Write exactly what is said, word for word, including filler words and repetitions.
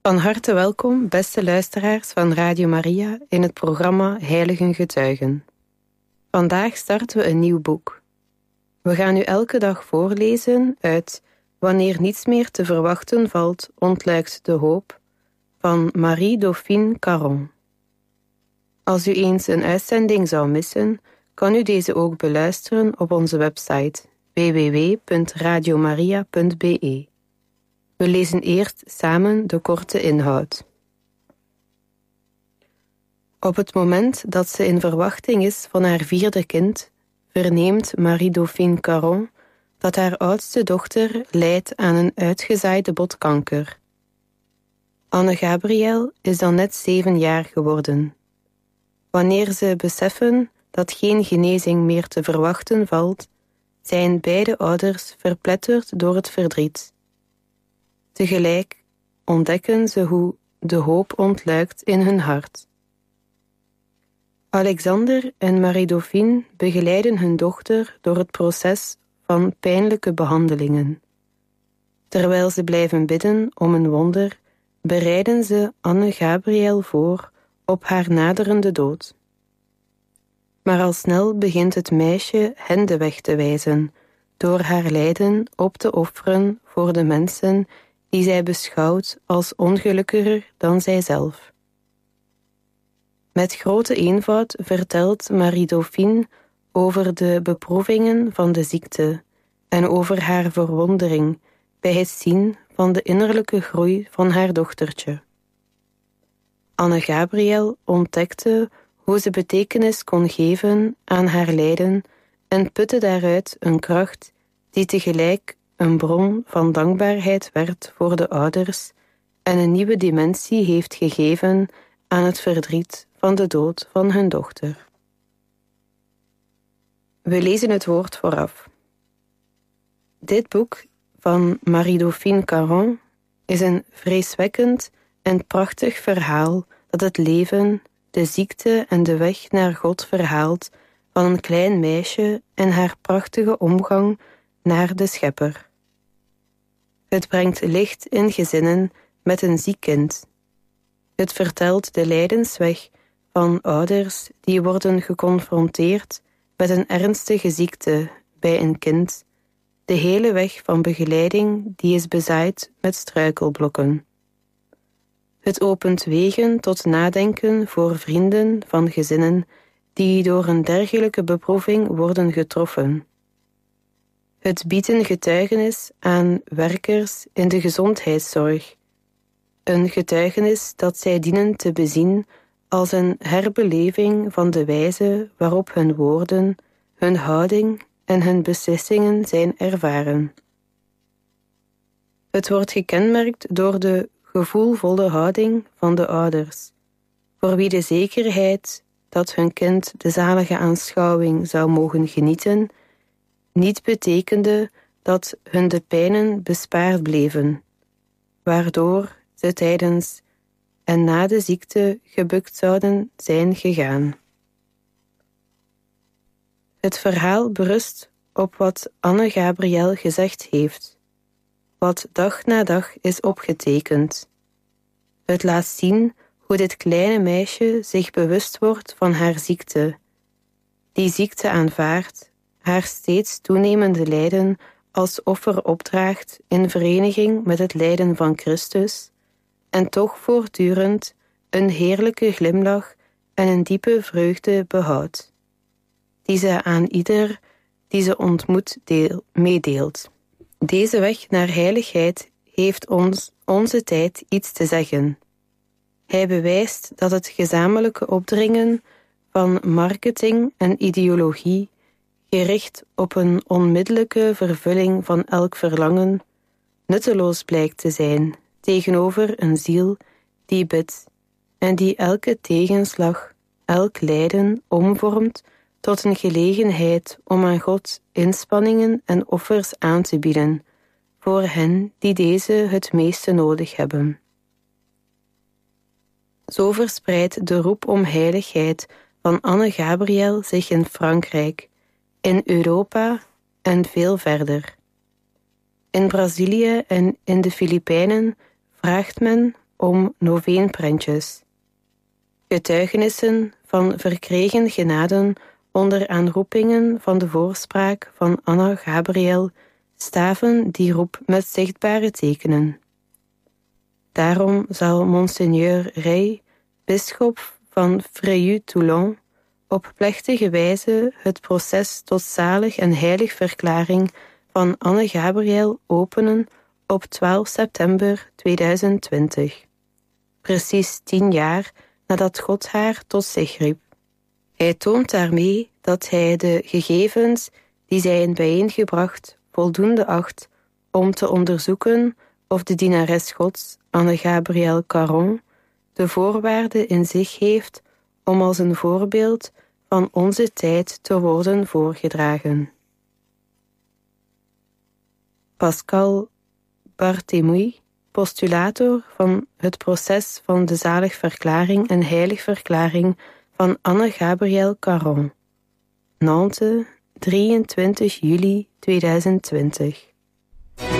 Van harte welkom, beste luisteraars van Radio Maria in het programma Heiligen Getuigen. Vandaag starten we een nieuw boek. We gaan u elke dag voorlezen uit Wanneer niets meer te verwachten valt, ontluikt de hoop van Marie-Dauphine Caron. Als u eens een uitzending zou missen, kan u deze ook beluisteren op onze website w w w punt radiomaria punt b e. We lezen eerst samen de korte inhoud. Op het moment dat ze in verwachting is van haar vierde kind, verneemt Marie-Dauphine Caron dat haar oudste dochter lijdt aan een uitgezaaide botkanker. Anne-Gabrielle is dan net zeven jaar geworden. Wanneer ze beseffen dat geen genezing meer te verwachten valt, zijn beide ouders verpletterd door het verdriet. Tegelijk ontdekken ze hoe de hoop ontluikt in hun hart. Alexander en Marie-Dauphine begeleiden hun dochter door het proces van pijnlijke behandelingen. Terwijl ze blijven bidden om een wonder, bereiden ze Anne-Gabrielle voor op haar naderende dood. Maar al snel begint het meisje hen de weg te wijzen, door haar lijden op te offeren voor de mensen die zij beschouwt als ongelukkiger dan zijzelf. Met grote eenvoud vertelt Marie-Dauphine over de beproevingen van de ziekte en over haar verwondering bij het zien van de innerlijke groei van haar dochtertje. Anne-Gabrielle ontdekte hoe ze betekenis kon geven aan haar lijden en putte daaruit een kracht die tegelijk een bron van dankbaarheid werd voor de ouders en een nieuwe dimensie heeft gegeven aan het verdriet van de dood van hun dochter. We lezen het woord vooraf. Dit boek van Marie-Dauphine Caron is een vreeswekkend en prachtig verhaal dat het leven, de ziekte en de weg naar God verhaalt van een klein meisje en haar prachtige omgang naar de Schepper. Het brengt licht in gezinnen met een ziek kind. Het vertelt de lijdensweg van ouders die worden geconfronteerd met een ernstige ziekte bij een kind, de hele weg van begeleiding die is bezaaid met struikelblokken. Het opent wegen tot nadenken voor vrienden van gezinnen die door een dergelijke beproeving worden getroffen. Het biedt een getuigenis aan werkers in de gezondheidszorg. Een getuigenis dat zij dienen te bezien als een herbeleving van de wijze waarop hun woorden, hun houding en hun beslissingen zijn ervaren. Het wordt gekenmerkt door de gevoelvolle houding van de ouders, voor wie de zekerheid dat hun kind de zalige aanschouwing zou mogen genieten, niet betekende dat hun de pijnen bespaard bleven, waardoor ze tijdens en na de ziekte gebukt zouden zijn gegaan. Het verhaal berust op wat Anne-Gabrielle gezegd heeft, wat dag na dag is opgetekend. Het laat zien hoe dit kleine meisje zich bewust wordt van haar ziekte, die ziekte aanvaardt, haar steeds toenemende lijden als offer opdraagt in vereniging met het lijden van Christus, en toch voortdurend een heerlijke glimlach en een diepe vreugde behoudt, die ze aan ieder die ze ontmoet deel, meedeelt. Deze weg naar heiligheid heeft ons onze tijd iets te zeggen. Hij bewijst dat het gezamenlijke opdringen van marketing en ideologie, gericht op een onmiddellijke vervulling van elk verlangen, nutteloos blijkt te zijn tegenover een ziel die bidt en die elke tegenslag, elk lijden omvormt tot een gelegenheid om aan God inspanningen en offers aan te bieden voor hen die deze het meeste nodig hebben. Zo verspreidt de roep om heiligheid van Anne-Gabrielle zich in Frankrijk, in Europa en veel verder. In Brazilië en in de Filipijnen vraagt men om noveenprentjes. Getuigenissen van verkregen genaden onder aanroepingen van de voorspraak van Anna Gabriel staven die roep met zichtbare tekenen. Daarom zal Monseigneur Rey, bisschop van Frejus-Toulon, op plechtige wijze het proces tot zalig en heilig verklaring van Anne Gabriel openen op twaalf september tweeduizend twintig. Precies tien jaar nadat God haar tot zich riep. Hij toont daarmee dat hij de gegevens die zij in bijeengebracht voldoende acht om te onderzoeken of de dienares Gods, Anne Gabriel Caron, de voorwaarden in zich heeft om als een voorbeeld van onze tijd te worden voorgedragen. Pascal Barthélemy, postulator van het proces van de zaligverklaring en heiligverklaring van Anne Gabriel Caron. Nantes, drieëntwintig juli tweeduizend twintig.